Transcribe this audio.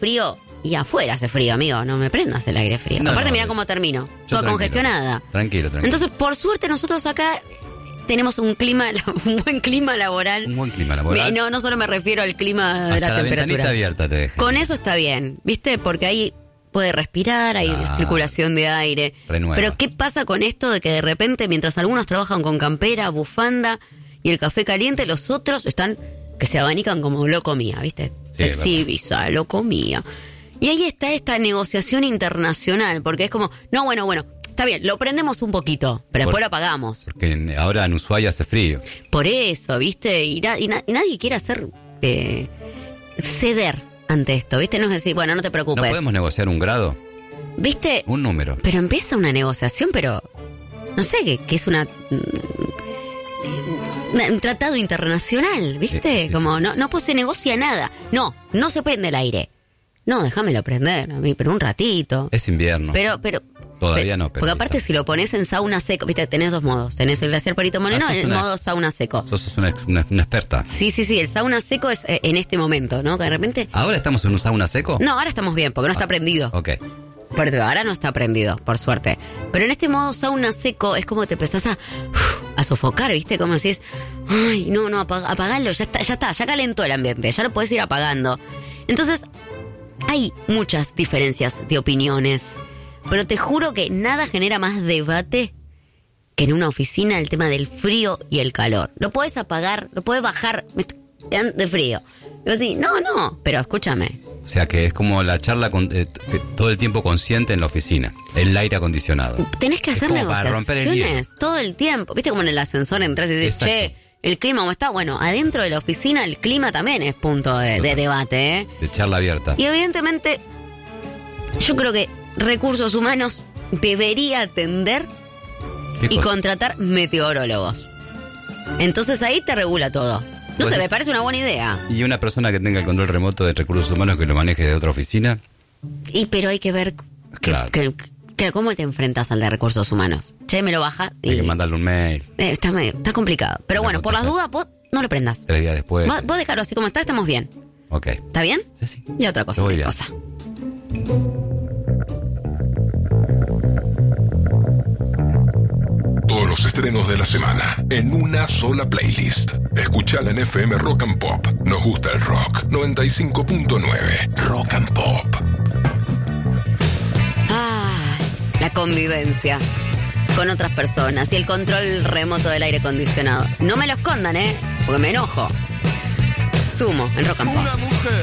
frío y afuera hace frío, amigo. No me prendas el aire frío. Aparte, mirá cómo termino. Toda congestionada. Tranquilo. Entonces, por suerte, nosotros acá tenemos un buen clima laboral. Un buen clima laboral. No solo me refiero al clima de la temperatura. La ventanita abierta te deja. Con eso está bien, ¿viste? Porque ahí puede respirar, hay circulación de aire. Renueva. Pero ¿qué pasa con esto de que de repente, mientras algunos trabajan con campera, bufanda y el café caliente, los otros están que se abanican como loco mía, ¿viste? Sí, Visa, loco mía. Y ahí está esta negociación internacional, porque es como, no, bueno, está bien, lo prendemos un poquito, pero después lo apagamos. Porque ahora en Ushuaia hace frío. Por eso, ¿viste? Y nadie quiere hacer ceder ante esto, ¿viste? No es decir, bueno, no te preocupes. ¿No podemos negociar un grado? ¿Viste? Un número. Pero empieza una negociación, pero no sé, que es un tratado internacional, ¿viste? Sí, como no se negocia nada. No se prende el aire. No, déjamelo prender a mí, pero un ratito. Es invierno. Pero todavía no. Pero porque aparte si lo pones en sauna seco, viste, tenés dos modos. Tenés el glaciar Perito Moreno y el modo sauna seco. Sos una experta. Sí, el sauna seco es en este momento, ¿no? Que de repente... ¿Ahora estamos en un sauna seco? No, ahora estamos bien, porque no está prendido. Ok. Por eso, ahora no está prendido, por suerte. Pero en este modo sauna seco es como te empezás a sofocar, ¿viste? Como decís, ay, no, apagalo, ya está, ya calentó el ambiente, ya lo podés ir apagando. Entonces, hay muchas diferencias de opiniones, pero te juro que nada genera más debate que en una oficina el tema del frío y el calor. Lo podés apagar, lo podés bajar de frío. Y vos decís, no, pero escúchame. O sea que es como la charla todo el tiempo consciente en la oficina, el aire acondicionado. Tenés que hacer negociaciones para romper el hielo. Todo el tiempo. ¿Viste como en el ascensor entras y dices, che, el clima cómo está? Bueno, adentro de la oficina el clima también es punto de debate, ¿eh? De charla abierta. Y evidentemente, yo creo que Recursos Humanos debería atender y contratar meteorólogos. Entonces ahí te regula todo. No sé, me parece una buena idea. ¿Y una persona que tenga el control remoto de Recursos Humanos que lo maneje de otra oficina? Pero hay que ver cómo te enfrentas al de Recursos Humanos. Che, me lo baja y... Hay que mandarle un mail. Está complicado. Pero bueno, por las dudas, vos no lo prendas. 3 días después. Vos dejalo así como está, estamos bien. Ok. ¿Está bien? Sí. Y otra cosa. Todos los estrenos de la semana en una sola playlist. Escuchala en FM Rock and Pop. Nos gusta el rock. 95.9 Rock and Pop. La convivencia con otras personas y el control remoto del aire acondicionado. No me lo escondan, porque me enojo. Sumo en Rock and Pop.